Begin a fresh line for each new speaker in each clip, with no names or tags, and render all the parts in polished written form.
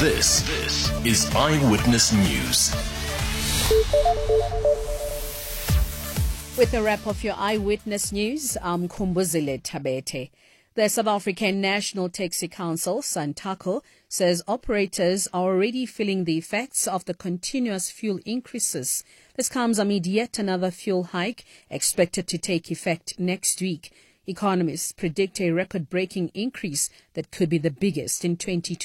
This is Eyewitness News.
With a wrap of your Eyewitness News, I'm Kumbuzile Tabete. The South African National Taxi Council, SANTACO, says operators are already feeling the effects of the continuous fuel increases. This comes amid yet another fuel hike expected to take effect next week. Economists predict a record-breaking increase that could be the biggest in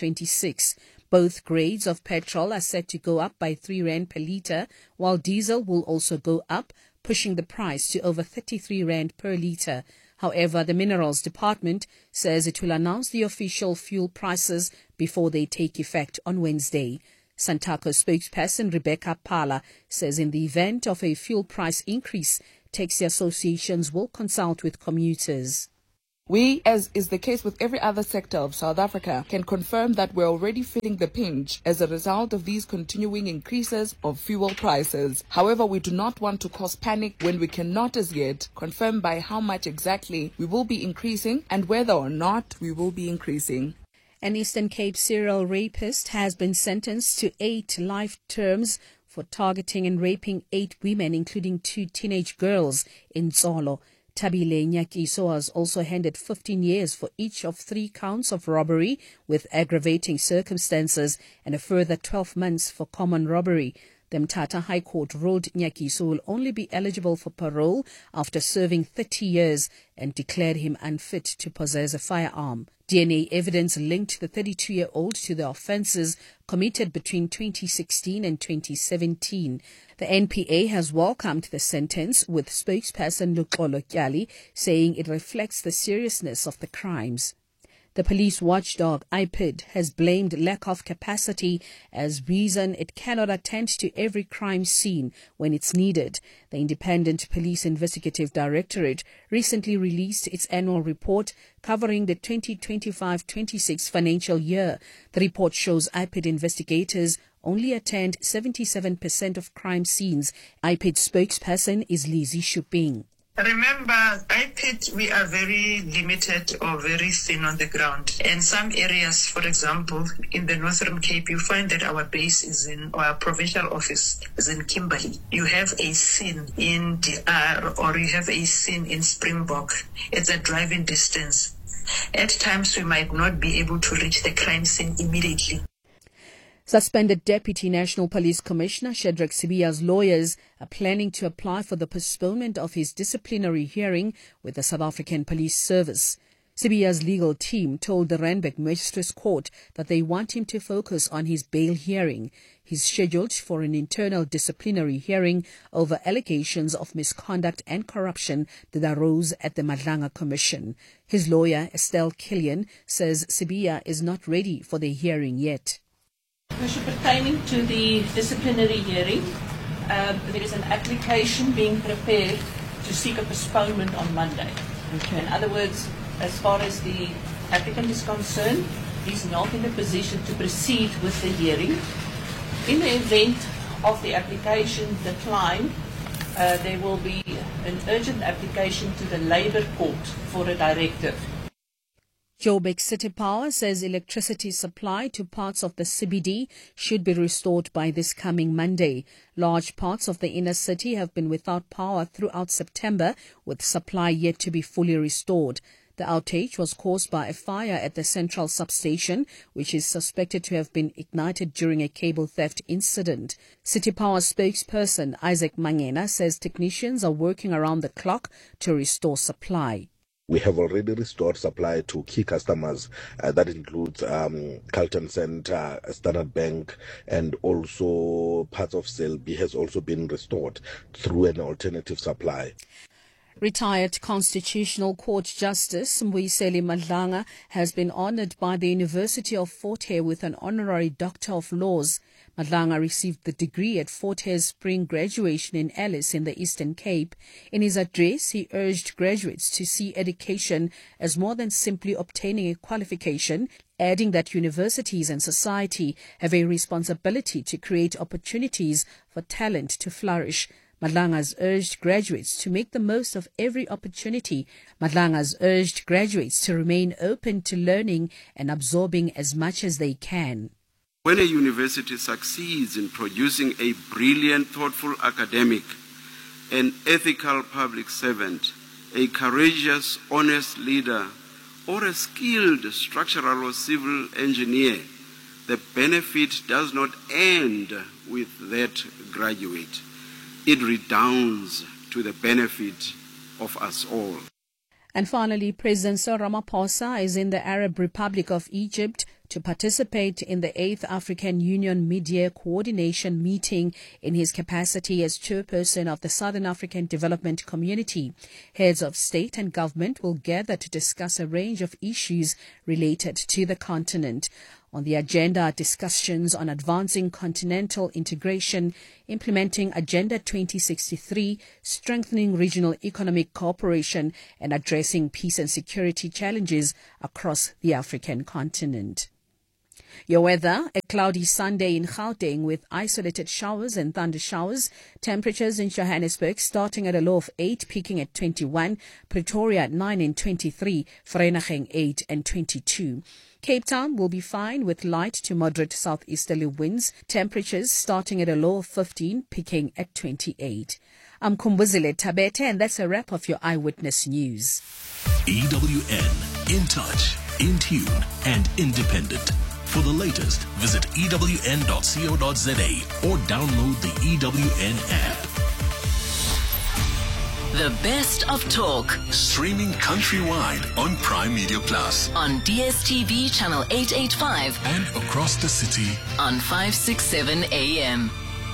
2026. Both grades of petrol are set to go up by 3 rand per litre, while diesel will also go up, pushing the price to over 33 rand per litre. However, the Minerals Department says it will announce the official fuel prices before they take effect on Wednesday. SANTACO spokesperson Rebecca Pala says in the event of a fuel price increase, taxi associations will consult with commuters.
We, as is the case with every other sector of South Africa, can confirm that we're already feeling the pinch as a result of these continuing increases of fuel prices. However, we do not want to cause panic when we cannot as yet confirm by how much exactly we will be increasing and whether or not we will be increasing.
An Eastern Cape serial rapist has been sentenced to 8 life terms for targeting and raping 8 women, including 2 teenage girls in Zolo. Tabile Nyakiso was also handed 15 years for each of 3 counts of robbery with aggravating circumstances and a further 12 months for common robbery. The Mthatha High Court ruled Nyakiso will only be eligible for parole after serving 30 years and declared him unfit to possess a firearm. DNA evidence linked the 32-year-old to the offences committed between 2016 and 2017. The NPA has welcomed the sentence, with spokesperson Luxolo Kyali saying it reflects the seriousness of the crimes. The police watchdog IPID has blamed lack of capacity as reason it cannot attend to every crime scene when it's needed. The Independent Police Investigative Directorate recently released its annual report covering the 2025-26 financial year. The report shows IPID investigators only attend 77% of crime scenes. IPID spokesperson is Lizzie Shuping.
Remember, IPID, we are very limited or very thin on the ground. And some areas, for example, in the Northern Cape, you find that our base is in, our provincial office is in Kimberley. You have a scene in DR or you have a scene in Springbok. It's a driving distance. At times, we might not be able to reach the crime scene immediately.
Suspended Deputy National Police Commissioner Shadrack Sibiya's lawyers are planning to apply for the postponement of his disciplinary hearing with the South African Police Service. Sibiya's legal team told the Randburg Magistrates Court that they want him to focus on his bail hearing. He's scheduled for an internal disciplinary hearing over allegations of misconduct and corruption that arose at the Madlanga Commission. His lawyer, Estelle Killian, says Sibiya is not ready for the hearing yet.
Pertaining to the disciplinary hearing, there is an application being prepared to seek a postponement on Monday. Okay. In other words, as far as the applicant is concerned, he's not in a position to proceed with the hearing. In the event of the application decline, there will be an urgent application to the Labour Court for a directive.
Joburg City Power says electricity supply to parts of the CBD should be restored by this coming Monday. Large parts of the inner city have been without power throughout September, with supply yet to be fully restored. The outage was caused by a fire at the central substation, which is suspected to have been ignited during a cable theft incident. City Power spokesperson Isaac Mangena says technicians are working around the clock to restore supply.
We have already restored supply to key customers. That includes Carlton Center, Standard Bank, and also parts of Selby has also been restored through an alternative supply.
Retired Constitutional Court Justice Mbuyiseli Madlanga has been honored by the University of Fort Hare with an honorary Doctor of Laws. Madlanga received the degree at Fort Hare's spring graduation in Alice in the Eastern Cape. In his address, he urged graduates to see education as more than simply obtaining a qualification, adding that universities and society have a responsibility to create opportunities for talent to flourish. Madlanga has urged graduates to make the most of every opportunity. Madlanga has urged graduates to remain open to learning and absorbing as much as they can.
When a university succeeds in producing a brilliant, thoughtful academic, an ethical public servant, a courageous, honest leader, or a skilled structural or civil engineer, the benefit does not end with that graduate. It redounds to the benefit of us all.
And finally, President Cyril Ramaphosa is in the Arab Republic of Egypt to participate in the 8th African Union Mid-Year Coordination Meeting in his capacity as chairperson of the Southern African Development Community. Heads of state and government will gather to discuss a range of issues related to the continent. On the agenda are discussions on advancing continental integration, implementing Agenda 2063, strengthening regional economic cooperation, and addressing peace and security challenges across the African continent. Your weather, a cloudy Sunday in Gauteng with isolated showers and thunder showers. Temperatures in Johannesburg starting at a low of 8, peaking at 21. Pretoria at 9 and 23. Vereeniging 8 and 22. Cape Town will be fine with light to moderate southeasterly winds. Temperatures starting at a low of 15, peaking at 28. I'm Kumbuzile Tabete, and that's a wrap of your Eyewitness News.
EWN, in touch, in tune, and independent. For the latest, visit ewn.co.za or download the EWN app.
The best of talk.
Streaming countrywide on Prime Media Plus.
On DSTV channel 885.
And across the city
on 567 AM.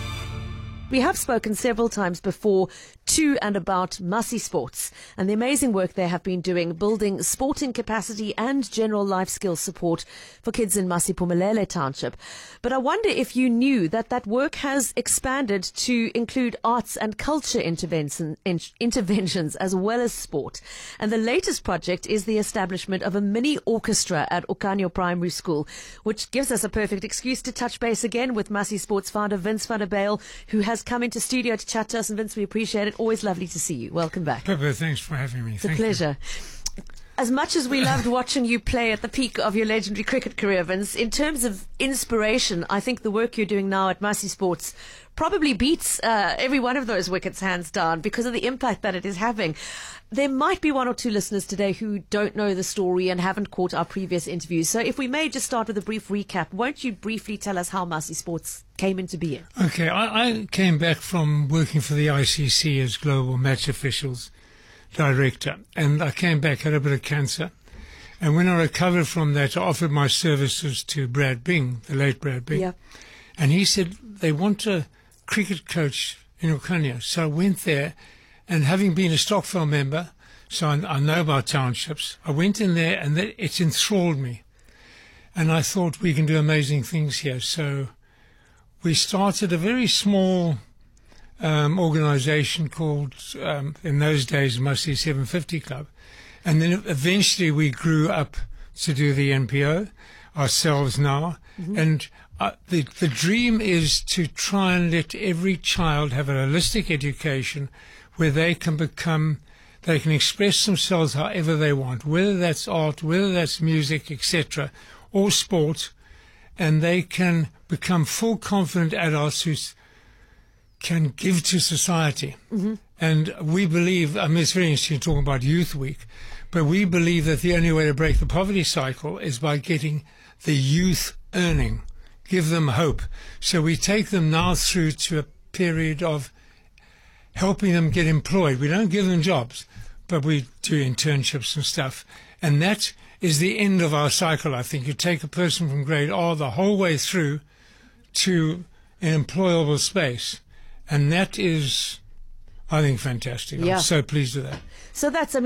We have spoken several times before to and about Massy Sports and the amazing work they have been doing building sporting capacity and general life skills support for kids in Masiphumelele Township. But I wonder if you knew that that work has expanded to include arts and culture interventions as well as sport. And the latest project is the establishment of a mini orchestra at Okanyo Primary School, which gives us a perfect excuse to touch base again with Massy Sports founder Vince van der Bijl, who has come into studio to chat to us. And Vince, we appreciate it. Always lovely to see you. Welcome back.
Pippa, thanks for having me.
It's a pleasure. As much as we loved watching you play at the peak of your legendary cricket career, Vince, in terms of inspiration, I think the work you're doing now at Massy Sports probably beats every one of those wickets hands down because of the impact that it is having. There might be one or two listeners today who don't know the story and haven't caught our previous interviews. So if we may just start with a brief recap, won't you briefly tell us how Massy Sports came into being?
Okay, I came back from working for the ICC as Global Match Officials Director, and I came back, had a bit of cancer. And when I recovered from that, I offered my services to Brad Bing, the late Brad Bing.
Yeah.
And he said, they want a cricket coach in Okanyo. So I went there, and having been a Stokvel member, so I know about townships, I went in there and it enthralled me. And I thought we can do amazing things here. So we started a very small organization called, in those days, Massy 750 Club. And then eventually we grew up to do the NPO ourselves now. Mm-hmm. And the dream is to try and let every child have a holistic education where they can express themselves however they want, whether that's art, whether that's music, etc., or sport, and they can become full confident adults who can give to society. Mm-hmm. And we believe, I mean, it's very interesting talking about Youth Week, but we believe that the only way to break the poverty cycle is by getting the youth earning, give them hope. So we take them now through to a period of helping them get employed. We don't give them jobs, but we do internships and stuff. And that is the end of our cycle, I think. You take a person from grade R the whole way through to an employable space. And that is, I think, fantastic. Yeah. I'm so pleased with that.
So that's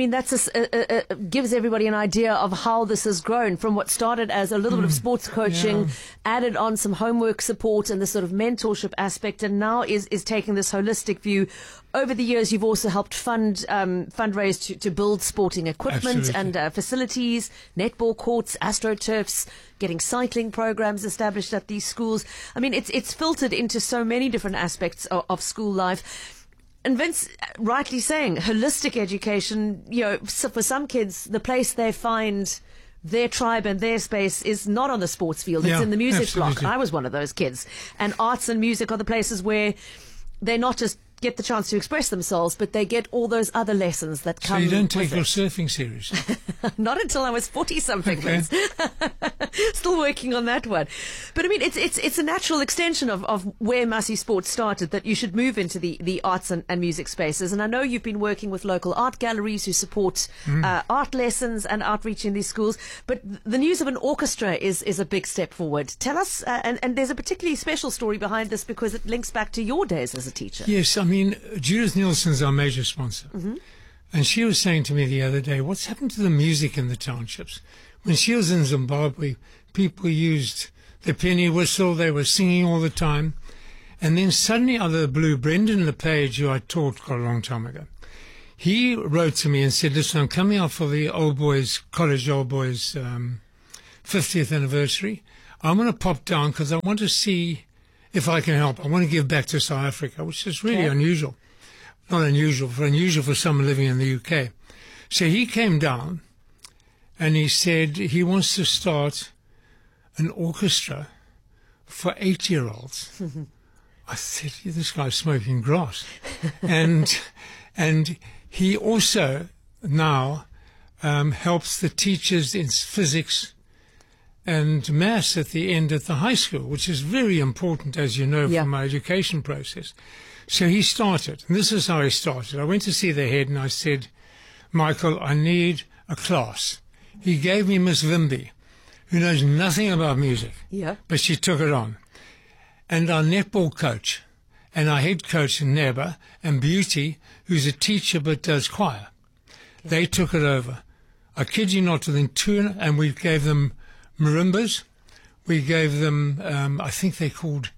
gives everybody an idea of how this has grown from what started as a little bit of sports coaching, added on some homework support and this sort of mentorship aspect, and now is taking this holistic view. Over the years, you've also helped fundraise to build sporting equipment and facilities, netball courts, astroturfs, getting cycling programs established at these schools. I mean, it's filtered into so many different aspects of school life. And Vince, rightly saying, holistic education, for some kids, the place they find their tribe and their space is not on the sports field. It's in the music block. I was one of those kids. And arts and music are the places where they not just get the chance to express themselves, but they get all those other lessons that come.
So you don't take your surfing seriously?
Not until I was 40-something. Okay. Still working on that one. But I mean, it's a natural extension of where Massey Sports started, that you should move into the arts and music spaces. And I know you've been working with local art galleries who support art lessons and outreach in these schools. But the news of an orchestra is a big step forward. Tell us, and there's a particularly special story behind this because it links back to your days as a teacher.
Yes, I mean, Judith Nielsen's our major sponsor. Mm-hmm. And she was saying to me the other day, what's happened to the music in the townships? When she was in Zimbabwe, people used the penny whistle, they were singing all the time. And then suddenly out of the blue, Brendan LePage, who I taught quite a long time ago, he wrote to me and said, listen, I'm coming out for the College Old Boys 50th anniversary. I'm going to pop down because I want to see if I can help. I want to give back to South Africa, which is really unusual. Not unusual, but unusual for someone living in the UK. So he came down and he said he wants to start an orchestra for 8-year-olds. I said, this guy's smoking grass. and he also now helps the teachers in physics and maths at the end at the high school, which is very important, as you know, from my education process. So he started, and this is how he started. I went to see the head and I said, Michael, I need a class. He gave me Miss Wimby, who knows nothing about music, but she took it on. And our netball coach and our head coach in Neba and Beauty, who's a teacher but does choir, they took it over. I kid you not, within and we gave them marimbas. We gave them, I think they called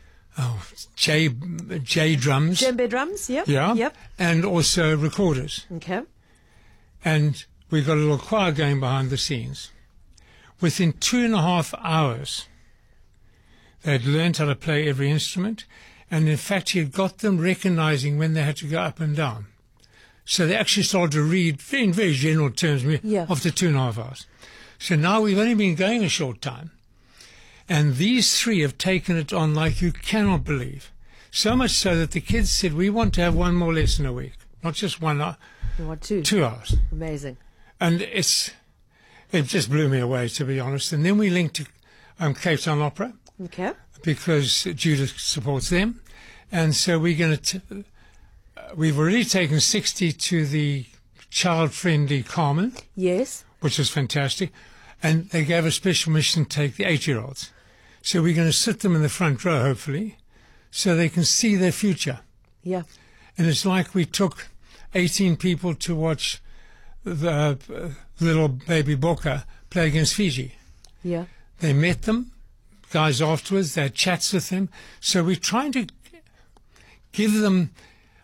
J drums.
Djembe drums,
Yep. And also recorders.
Okay.
And we got a little choir going behind the scenes. Within 2.5 hours, they'd learned how to play every instrument. And in fact, he had got them recognizing when they had to go up and down. So they actually started to read in very general terms after 2.5 hours. So now we've only been going a short time. And these three have taken it on like you cannot believe. So much so that the kids said, we want to have one more lesson a week. Not just 1 hour.
You want 2?
2 hours.
Amazing.
And it just blew me away, to be honest. And then we linked to Cape Town Opera.
Okay.
Because Judith supports them. And so we're going to... we've already taken 60 to the child-friendly Carmen.
Yes.
Which is fantastic. And they gave a special mission to take the 8-year-olds. So we're going to sit them in the front row, hopefully, so they can see their future.
Yeah.
And it's like we took 18 people to watch the little baby Boca play against Fiji.
Yeah.
They met them, guys afterwards, they had chats with them. So we're trying to give them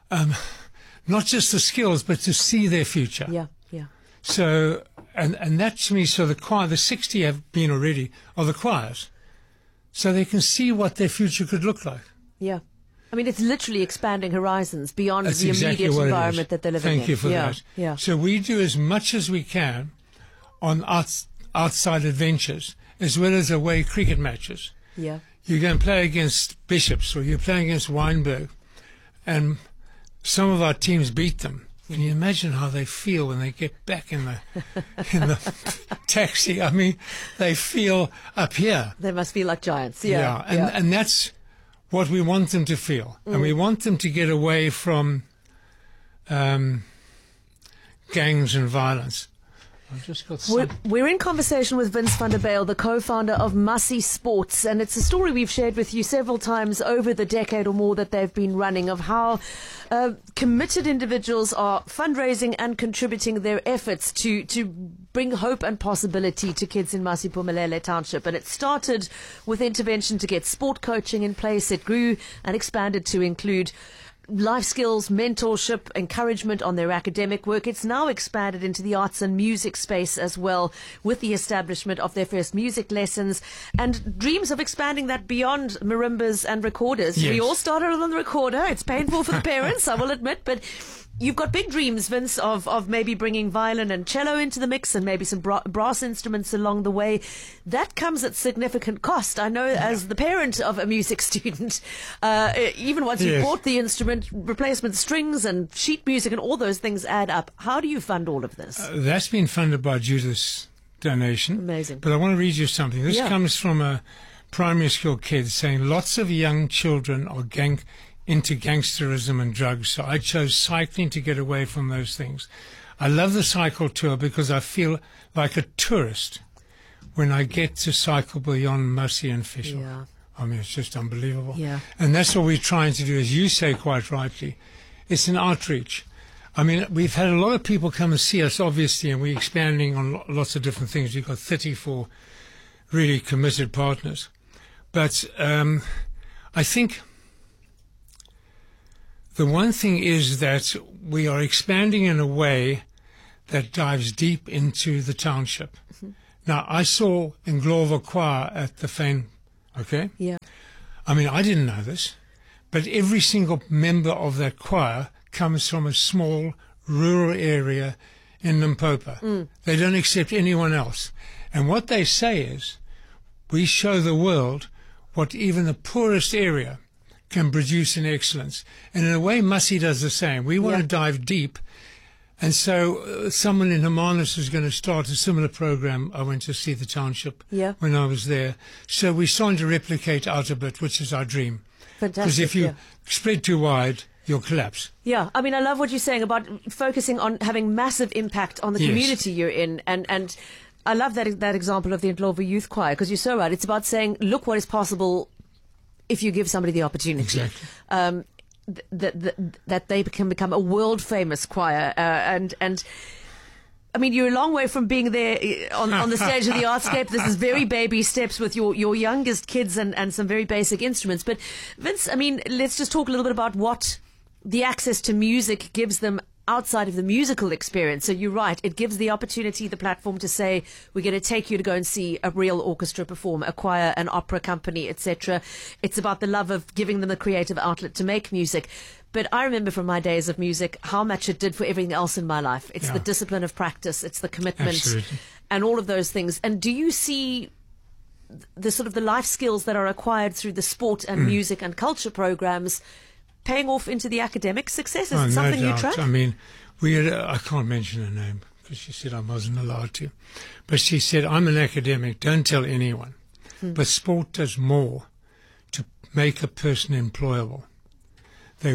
not just the skills, but to see their future.
Yeah.
So, and that to me, so the choir, the 60 have been already, are the choirs. So they can see what their future could look like.
Yeah. I mean, it's literally expanding horizons beyond
That's
the
exactly
immediate environment that they're living in.
Thank you for that.
Yeah.
So we do as much as we can on outside adventures, as well as away cricket matches.
Yeah.
You go and play against Bishops, or you're playing against Wynberg, and some of our teams beat them. Can you imagine how they feel when they get back in the taxi? I mean, they feel up here.
They must feel like giants.
And that's what we want them to feel. And we want them to get away from gangs and violence. I've just got
We're in conversation with Vince van der Bijl, the co-founder of Massey Sports, and it's a story we've shared with you several times over the decade or more that they've been running, of how committed individuals are fundraising and contributing their efforts to bring hope and possibility to kids in Masiphumelele Township. And it started with intervention to get sport coaching in place. It grew and expanded to include life skills, mentorship, encouragement on their academic work. It's now expanded into the arts and music space as well, with the establishment of their first music lessons and dreams of expanding that beyond marimbas and recorders.
Yes.
We all started on the recorder. It's painful for the parents, I will admit, but You've got big dreams, Vince, of maybe bringing violin and cello into the mix and maybe some brass instruments along the way. That comes at significant cost. I know as the parent of a music student, even once you've bought the instrument, replacement strings and sheet music and all those things add up. How do you fund all of this?
That's been funded by Judith's donation.
Amazing.
But I want to read you something. This comes from a primary school kid saying lots of young children are into gangsterism and drugs, so I chose cycling to get away from those things. I love the cycle tour because I feel like a tourist when I get to cycle beyond Massey and Fisher.
Yeah.
I mean, it's just unbelievable.
Yeah.
And that's what we're trying to do, as you say quite rightly. It's an outreach. I mean, we've had a lot of people come and see us, obviously, and we're expanding on lots of different things. We've got 34 really committed partners. But I think the one thing is that we are expanding in a way that dives deep into the township. Mm-hmm. Now, I saw Nglovo Choir at the Fane, okay?
Yeah.
I mean, I didn't know this, but every single member of that choir comes from a small rural area in Limpopo. Mm. They don't accept anyone else. And what they say is, we show the world what even the poorest area can produce in excellence. And in a way, Massey does the same. We want to dive deep. And so someone in Hermanus is going to start a similar program. I went to see the township when I was there. So we're starting to replicate out a bit, which is our dream.
Fantastic.
Because if you spread too wide, you'll collapse.
Yeah, I mean, I love what you're saying about focusing on having massive impact on the community you're in. And I love that example of the Ndlovu Youth Choir, because you're so right. It's about saying, look what is possible if you give somebody the opportunity.
Exactly.
That they can become a world famous choir, and I mean, you're a long way from being there on the stage of the Artscape. This is very baby steps with your youngest kids and some very basic instruments. But Vince, I mean, let's just talk a little bit about what the access to music gives them outside of the musical experience. So you're right, it gives the opportunity, the platform to say, we're going to take you to go and see a real orchestra perform, a choir, an opera company, etc. It's about the love of giving them a creative outlet to make music. But I remember from my days of music how much it did for everything else in my life. It's the discipline of practice, it's the commitment, and all of those things. And do you see the sort of the life skills that are acquired through the sport and music and culture programs paying off into the academic success? Is it something you track?
I mean, we had I can't mention her name because she said I wasn't allowed to. But she said, I'm an academic, don't tell anyone. But sport does more to make a person employable. They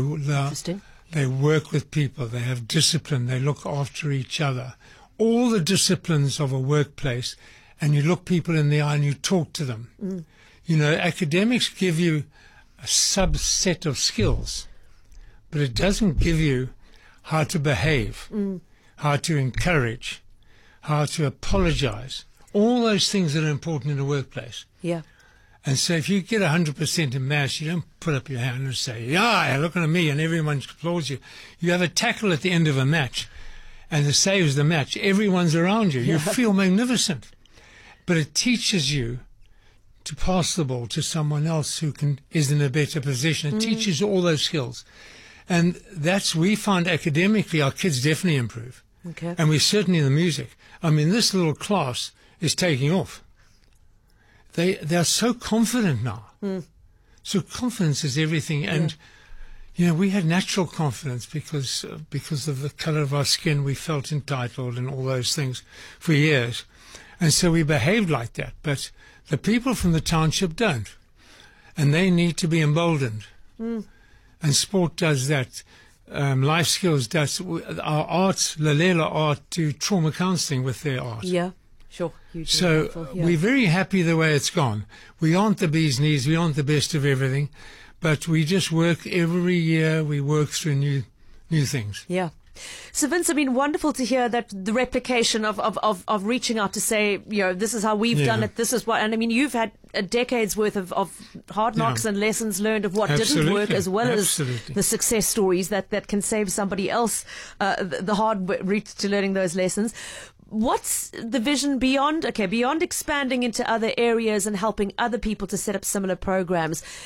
work with people, they have discipline, they look after each other. All the disciplines of a workplace, and you look people in the eye and you talk to them. You know, academics give you a subset of skills, but it doesn't give you how to behave, how to encourage, how to apologize. All those things that are important in a workplace.
Yeah.
And so if you get 100% in maths, you don't put up your hand and say, yeah, look at me, and everyone applauds you. You have a tackle at the end of a match, and it saves the match. Everyone's around you. You feel magnificent. But it teaches you to pass the ball to someone else who is in a better position. It teaches you all those skills. And we find academically our kids definitely improve.
Okay.
And we're certainly in the music. I mean, this little class is taking off. They're so confident now. So confidence is everything. And, you know, we had natural confidence because of the color of our skin. We felt entitled and all those things for years. And so we behaved like that. But the people from the township don't. And they need to be emboldened. And sport does that. Life skills does. Our arts, Lalela Art, do trauma counselling with their art.
Yeah, sure.
So we're very happy the way it's gone. We aren't the bee's knees. We aren't the best of everything. But we just work every year. We work through new things.
Yeah. So Vince, I mean, wonderful to hear that the replication of reaching out to say, you know, this is how we've done it, this is what, and I mean, you've had a decade's worth of hard knocks and lessons learned of what didn't work, as well as the success stories that can save somebody else the hard route to learning those lessons. What's the vision beyond expanding into other areas and helping other people to set up similar programs?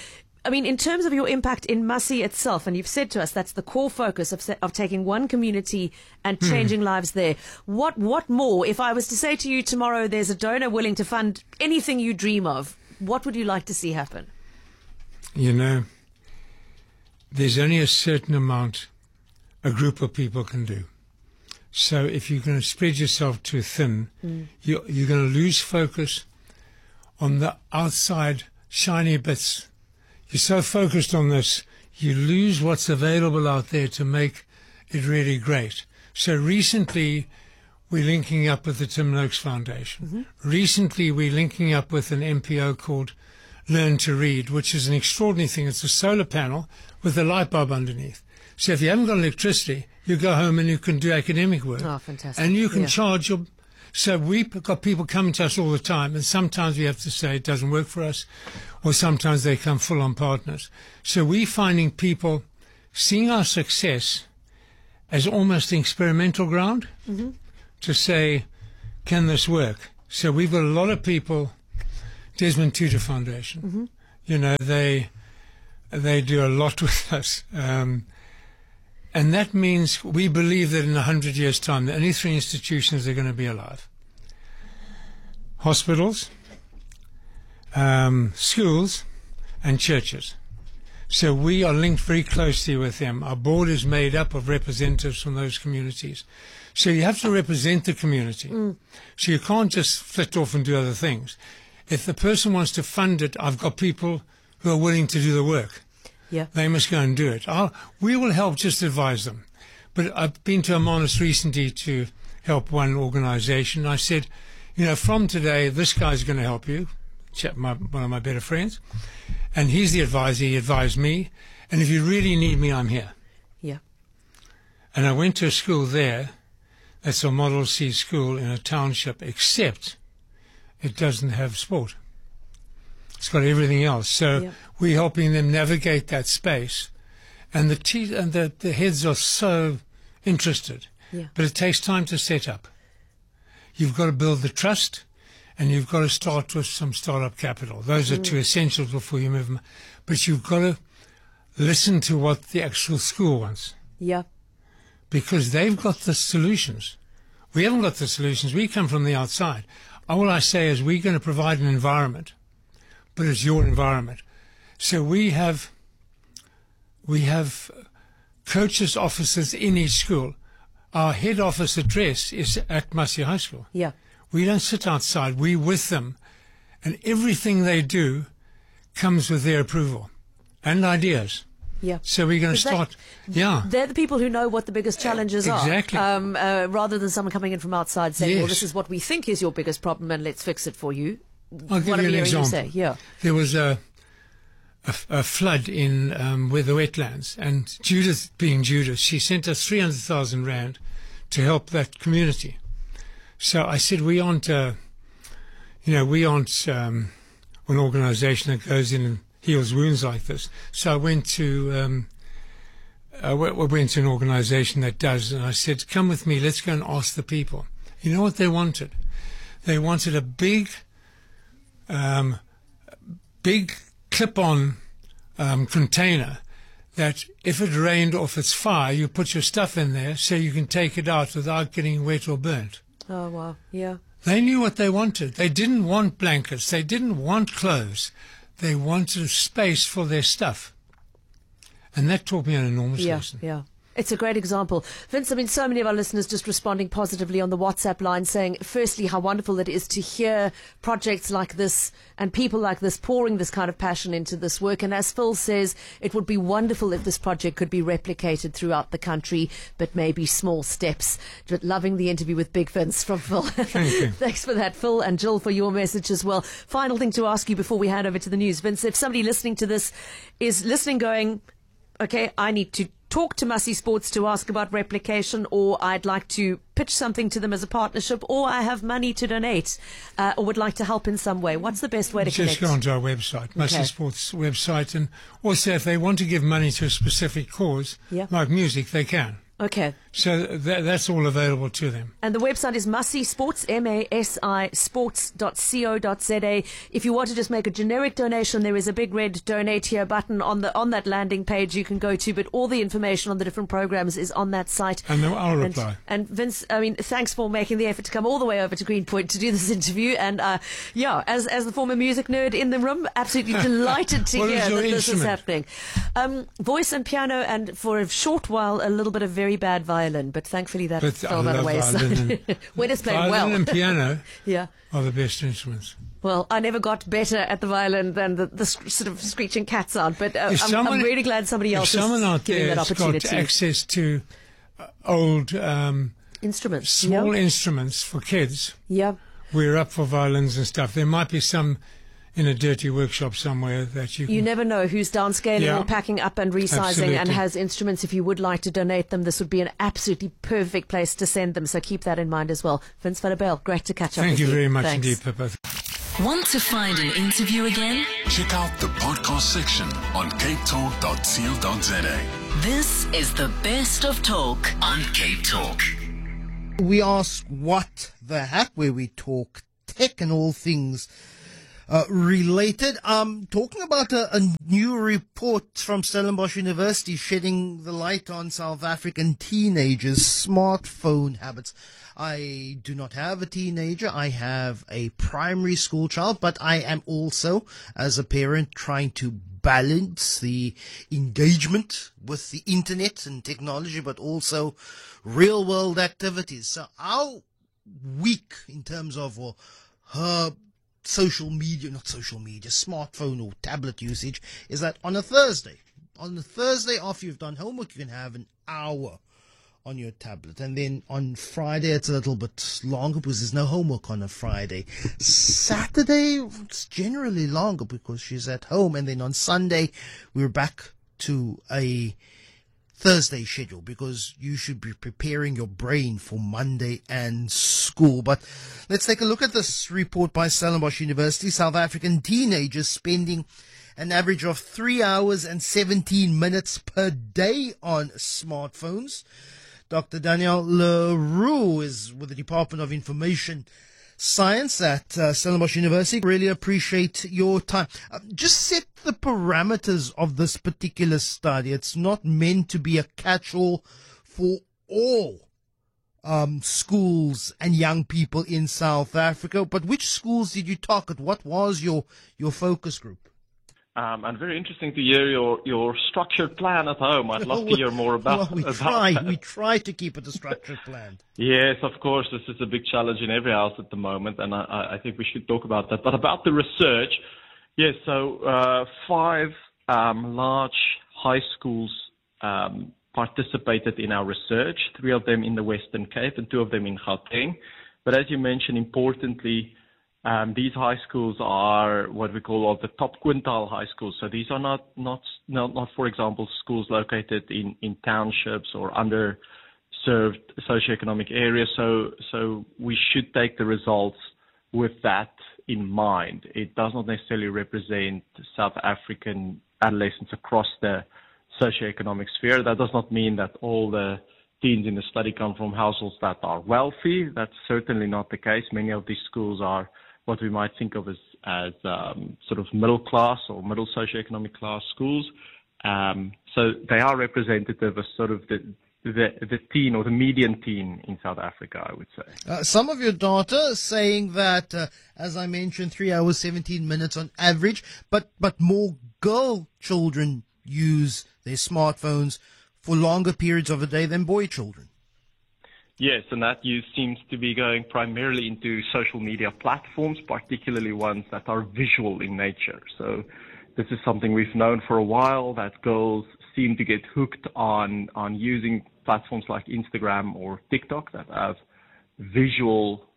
I mean, in terms of your impact in Massey itself, and you've said to us that's the core focus of taking one community and changing lives there. What more? If I was to say to you tomorrow, there's a donor willing to fund anything you dream of, what would you like to see happen?
You know, there's only a certain amount a group of people can do. So if you're going to spread yourself too thin, you're going to lose focus on the outside shiny bits. You're so focused on this, you lose what's available out there to make it really great. So recently, we're linking up with the Tim Noakes Foundation. Recently, we're linking up with an NPO called Learn to Read, which is an extraordinary thing. It's a solar panel with a light bulb underneath. So if you haven't got electricity, you go home and you can do academic work.
Oh, fantastic.
And you can charge your... So we've got people coming to us all the time, and sometimes we have to say it doesn't work for us, or sometimes they come full-on partners. So we're finding people seeing our success as almost an experimental ground to say, can this work? So we've got a lot of people... Desmond Tutu Foundation, you know, they do a lot with us. And that means we believe that in 100 years' time, the only 3 institutions are going to be alive. Hospitals, schools, and churches. So we are linked very closely with them. Our board is made up of representatives from those communities. So you have to represent the community. So you can't just flit off and do other things. If the person wants to fund it, I've got people who are willing to do the work.
Yeah.
They must go and do it. We will help just advise them. But I've been to Hermanus recently to help one organization. I said, you know, from today, this guy's going to help you, one of my better friends, and he's the advisor. He advised me. And if you really need me, I'm here.
Yeah.
And I went to a school there. That's a Model C school in a township, except it doesn't have sport. It's got everything else. So we're helping them navigate that space. And the heads are so interested.
Yeah.
But it takes time to set up. You've got to build the trust, and you've got to start with some startup capital. Those are 2 essentials before you move them. But you've got to listen to what the actual school wants.
Yeah.
Because they've got the solutions. We haven't got the solutions. We come from the outside. All I say is we're going to provide an environment, but it's your environment. So we have coaches' offices in each school. Our head office address is at Massey High School.
Yeah.
We don't sit outside. We're with them. And everything they do comes with their approval and ideas.
Yeah.
So we're going to start.
They're the people who know what the biggest challenges are.
Exactly.
Rather than someone coming in from outside saying, well, this is what we think is your biggest problem and let's fix it for you.
I'll give you an example.
Say. Yeah.
There was a flood in with the wetlands, and Judith, being Judith, she sent us 300,000 rand to help that community. So I said, we aren't an organisation that goes in and heals wounds like this. So I went to an organisation that does, and I said, come with me, let's go and ask the people. You know what they wanted? They wanted a big clip-on container that if it rained or if it's fire, you put your stuff in there so you can take it out without getting wet or burnt.
Oh, wow. Yeah.
They knew what they wanted. They didn't want blankets. They didn't want clothes. They wanted a space for their stuff. And that taught me an enormous lesson.
Yeah. It's a great example. Vince, I mean, so many of our listeners just responding positively on the WhatsApp line saying, firstly, how wonderful it is to hear projects like this and people like this pouring this kind of passion into this work. And as Phil says, it would be wonderful if this project could be replicated throughout the country, but maybe small steps. Loving the interview with Big Vince from Phil.
Thank you.
Thanks for that, Phil, and Jill for your message as well. Final thing to ask you before we hand over to the news. Vince, if somebody listening to this is listening going, okay, I need to talk to Massey Sports to ask about replication, or I'd like to pitch something to them as a partnership, or I have money to donate, or would like to help in some way. What's the best way to connect?
Just go onto our website, Massey Sports website, and also if they want to give money to a specific cause, like music, they can.
Okay.
So that's all available to them.
And the website is Masi Sports, MASI sports.co.za. If you want to just make a generic donation, there is a big red donate here button on that landing page you can go to, but all the information on the different programs is on that site.
And I'll reply.
And Vince, I mean, thanks for making the effort to come all the way over to Greenpoint to do this interview. And as the former music nerd in the room, absolutely delighted to hear that this is happening. Voice and piano, and for a short while, a little bit of very bad violin, but thankfully that fell by the wayside. When it's played well.
Violin and piano
yeah.
are the best instruments.
Well, I never got better at the violin than the sort of screeching cat sound, but I'm really glad somebody else is giving that opportunity.
If someone out there has got access to old
instruments,
small instruments for kids,
we're
up for violins and stuff. There might be some in a dirty workshop somewhere that you
never know who's downscaling or packing up and resizing and has instruments. If you would like to donate them, this would be an absolutely perfect place to send them, so keep that in mind as well. Vince van der Bijl, great to catch up with you.
Thank you very much indeed, Pippa.
Want to find an interview again?
Check out the podcast section on capetalk.co.za.
This is the best of talk on Cape Talk.
We ask what the heck, where we talk tech and all things related. Talking about a new report from Stellenbosch University shedding the light on South African teenagers' smartphone habits. I do not have a teenager. I have a primary school child, but I am also, as a parent, trying to balance the engagement with the internet and technology, but also real world activities. So how weak in terms of her smartphone or tablet usage is that on a Thursday after you've done homework, you can have an hour on your tablet, and then on Friday it's a little bit longer because there's no homework on a Friday. Saturday it's generally longer because she's at home, and then on Sunday we're back to a Thursday schedule because you should be preparing your brain for Monday and school. But let's take a look at this report by Stellenbosch University. South African teenagers spending an average of 3 hours and 17 minutes per day on smartphones. Dr. Danielle Leroux is with the Department of Information Science at Stellenbosch University. Really appreciate your time. Just set the parameters of this particular study. It's not meant to be a catch-all for all schools and young people in South Africa. But which schools did you target? What was your focus group?
And very interesting to hear your structured plan at home. I'd love to hear more about
we try to keep it a structured plan.
Yes, of course. This is a big challenge in every house at the moment, and I think we should talk about that. But about the research, yes, so 5 large high schools participated in our research, 3 of them in the Western Cape and 2 of them in Gauteng. But as you mentioned, importantly, these high schools are what we call the top quintile high schools. So these are not for example, schools located in townships or underserved socioeconomic areas. So we should take the results with that in mind. It does not necessarily represent South African adolescents across the socioeconomic sphere. That does not mean that all the teens in the study come from households that are wealthy. That's certainly not the case. Many of these schools are what we might think of as sort of middle class or middle socioeconomic class schools. So they are representative of sort of the teen or the median teen in South Africa, I would say.
Some of your data saying that, as I mentioned, 3 hours, 17 minutes on average, but more girl children use their smartphones for longer periods of the day than boy children.
Yes, and that use seems to be going primarily into social media platforms, particularly ones that are visual in nature. So this is something we've known for a while, that girls seem to get hooked on using platforms like Instagram or TikTok that have visual,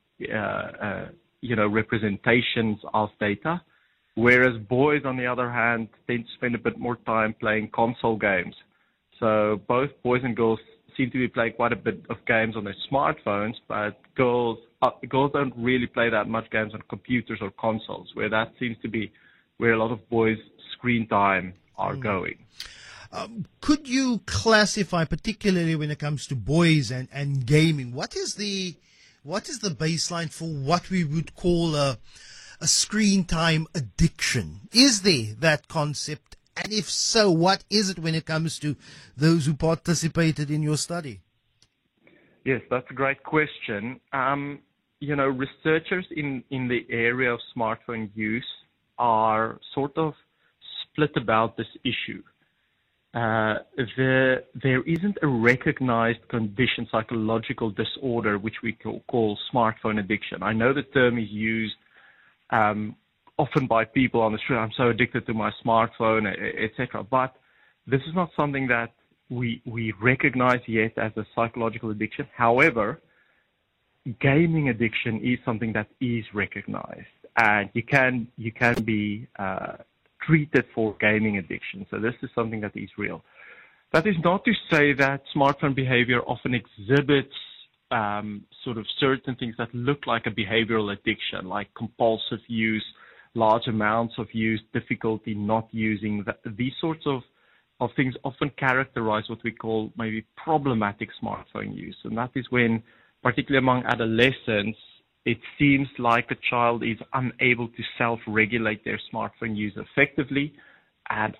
representations of data, whereas boys, on the other hand, tend to spend a bit more time playing console games. So both boys and girls seem to be playing quite a bit of games on their smartphones, but girls don't really play that much games on computers or consoles, where that seems to be where a lot of boys' screen time are going.
Could you classify, particularly when it comes to boys and gaming, what is the baseline for what we would call a screen time addiction? Is there that concept? And if so, what is it when it comes to those who participated in your study?
Yes, that's a great question. Researchers in the area of smartphone use are sort of split about this issue. There isn't a recognized condition, psychological disorder, which we call smartphone addiction. I know the term is used often by people on the street. I'm so addicted to my smartphone, etc. But this is not something that we recognize yet as a psychological addiction. However, gaming addiction is something that is recognized, and you can be treated for gaming addiction. So this is something that is real. That is not to say that smartphone behavior often exhibits sort of certain things that look like a behavioral addiction, like compulsive use, large amounts of use, difficulty not using. These sorts of things often characterize what we call maybe problematic smartphone use. And that is when, particularly among adolescents, it seems like a child is unable to self-regulate their smartphone use effectively, and